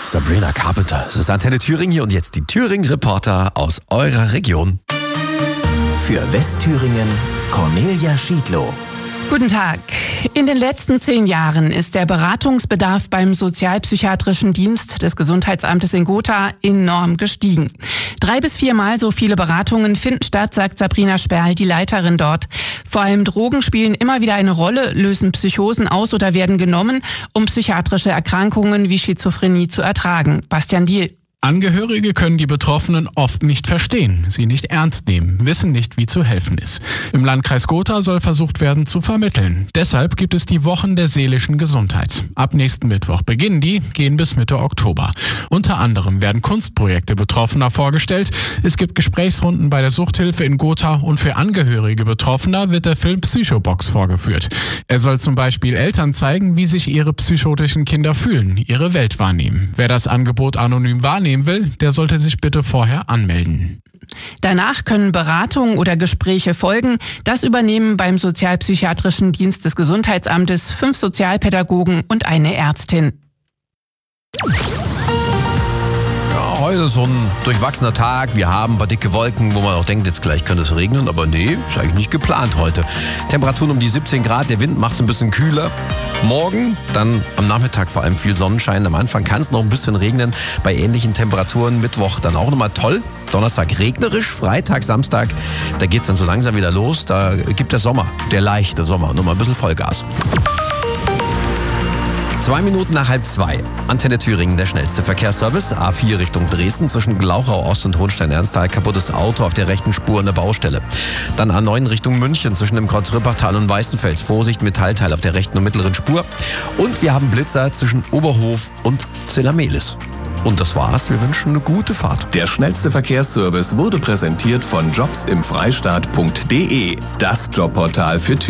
Sabrina Carpenter. Es ist Antenne Thüringen hier und jetzt die Thüringen-Reporter aus eurer Region. Für Westthüringen Cornelia Schiedlow. Guten Tag. In den letzten 10 Jahren ist der Beratungsbedarf beim Sozialpsychiatrischen Dienst des Gesundheitsamtes in Gotha enorm gestiegen. 3 bis 4 Mal so viele Beratungen finden statt, sagt Sabrina Sperl, die Leiterin dort. Vor allem Drogen spielen immer wieder eine Rolle, lösen Psychosen aus oder werden genommen, um psychiatrische Erkrankungen wie Schizophrenie zu ertragen. Bastian Diehl. Angehörige können die Betroffenen oft nicht verstehen, sie nicht ernst nehmen, wissen nicht, wie zu helfen ist. Im Landkreis Gotha soll versucht werden zu vermitteln. Deshalb gibt es die Wochen der seelischen Gesundheit. Ab nächsten Mittwoch beginnen die, gehen bis Mitte Oktober. Unter anderem werden Kunstprojekte Betroffener vorgestellt. Es gibt Gesprächsrunden bei der Suchthilfe in Gotha und für Angehörige Betroffener wird der Film Psychobox vorgeführt. Er soll zum Beispiel Eltern zeigen, wie sich ihre psychotischen Kinder fühlen, ihre Welt wahrnehmen. Wer das Angebot anonym wahrnehmen will, der sollte sich bitte vorher anmelden. Danach können Beratungen oder Gespräche folgen. Das übernehmen beim Sozialpsychiatrischen Dienst des Gesundheitsamtes 5 Sozialpädagogen und eine Ärztin. Heute ist so ein durchwachsener Tag. Wir haben ein paar dicke Wolken, wo man auch denkt, jetzt gleich könnte es regnen. Aber nee, ist eigentlich nicht geplant heute. Temperaturen um die 17 Grad, der Wind macht es ein bisschen kühler. Morgen, dann am Nachmittag vor allem viel Sonnenschein. Am Anfang kann es noch ein bisschen regnen bei ähnlichen Temperaturen. Mittwoch dann auch nochmal toll. Donnerstag regnerisch, Freitag, Samstag, da geht es dann so langsam wieder los. Da gibt der Sommer, der leichte Sommer, nochmal ein bisschen Vollgas. 2 Minuten nach 1:30. Antenne Thüringen, der schnellste Verkehrsservice. A4 Richtung Dresden zwischen Glauchau Ost und Hohenstein-Ernsthal. Kaputtes Auto auf der rechten Spur an der Baustelle. Dann A9 Richtung München zwischen dem Kreuz Rüppachtal und Weißenfels. Vorsicht, Metallteil auf der rechten und mittleren Spur. Und wir haben Blitzer zwischen Oberhof und Zellamelis. Und das war's. Wir wünschen eine gute Fahrt. Der schnellste Verkehrsservice wurde präsentiert von jobsimfreistaat.de. Das Jobportal für Thüringen.